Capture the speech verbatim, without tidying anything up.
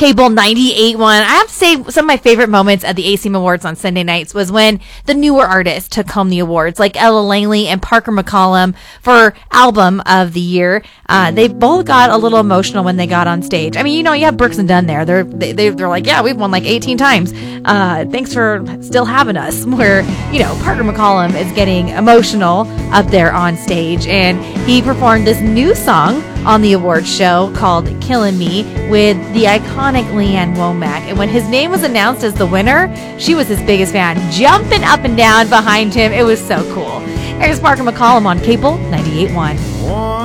Cable ninety-eight point one. I have to say, some of my favorite moments at the A C M Awards on Sunday nights was when the newer artists took home the awards, like Ella Langley and Parker McCollum for Album of the Year. Uh, they both got a little emotional when they got on stage. I mean, you know, you have Brooks and Dunn there. They're they, they're like, yeah, we've won like eighteen times. Uh, thanks for still having us. Where, you know, Parker McCollum is getting emotional up there on stage, and he performed this new song on the awards show called Killing Me with the iconic Leanne Womack. And when his name was announced as the winner, she was his biggest fan, jumping up and down behind him. It was so cool. Here's Parker McCollum on Cable ninety-eight point one.